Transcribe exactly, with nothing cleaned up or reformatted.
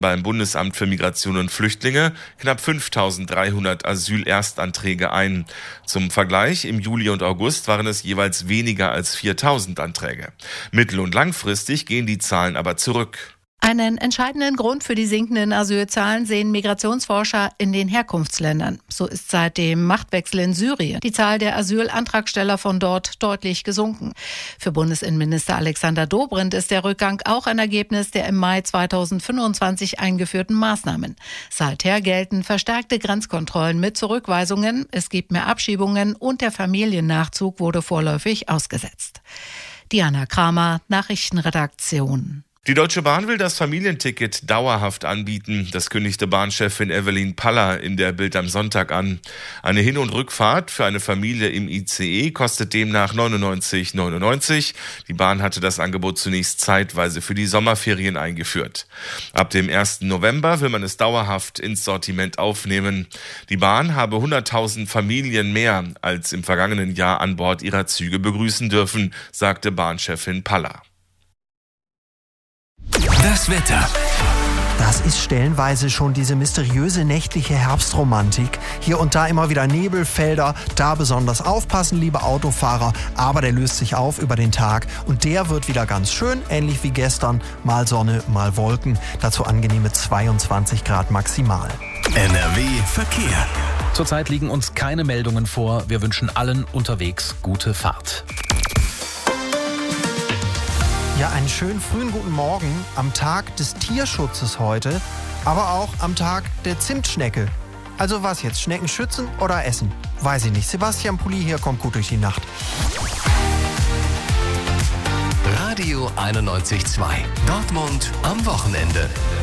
Beim Bundesamt für Migration und Flüchtlinge knapp fünftausenddreihundert Asylerstanträge ein. Zum Vergleich, im Juli und August waren es jeweils weniger als viertausend Anträge. Mittel- und langfristig gehen die Zahlen aber zurück. Einen entscheidenden Grund für die sinkenden Asylzahlen sehen Migrationsforscher in den Herkunftsländern. So ist seit dem Machtwechsel in Syrien die Zahl der Asylantragsteller von dort deutlich gesunken. Für Bundesinnenminister Alexander Dobrindt ist der Rückgang auch ein Ergebnis der im Mai zweitausendfünfundzwanzig eingeführten Maßnahmen. Seither gelten verstärkte Grenzkontrollen mit Zurückweisungen, es gibt mehr Abschiebungen und der Familiennachzug wurde vorläufig ausgesetzt. Diana Kramer, Nachrichtenredaktion. Die Deutsche Bahn will das Familienticket dauerhaft anbieten. Das kündigte Bahnchefin Evelyn Paller in der Bild am Sonntag an. Eine Hin- und Rückfahrt für eine Familie im I C E kostet demnach neunundneunzig neunundneunzig. Die Bahn hatte das Angebot zunächst zeitweise für die Sommerferien eingeführt. Ab dem ersten November will man es dauerhaft ins Sortiment aufnehmen. Die Bahn habe hunderttausend Familien mehr als im vergangenen Jahr an Bord ihrer Züge begrüßen dürfen, sagte Bahnchefin Paller. Das Wetter. Das ist stellenweise schon diese mysteriöse nächtliche Herbstromantik. Hier und da immer wieder Nebelfelder, da besonders aufpassen, liebe Autofahrer. Aber der löst sich auf über den Tag und der wird wieder ganz schön, ähnlich wie gestern. Mal Sonne, mal Wolken. Dazu angenehme zweiundzwanzig Grad maximal. N R W Verkehr. Zurzeit liegen uns keine Meldungen vor. Wir wünschen allen unterwegs gute Fahrt. Ja, einen schönen frühen guten Morgen am Tag des Tierschutzes heute, aber auch am Tag der Zimtschnecke. Also was jetzt, Schnecken schützen oder essen? Weiß ich nicht. Sebastian Pulli hier kommt gut durch die Nacht. Radio einundneunzig Komma zwei. Dortmund am Wochenende.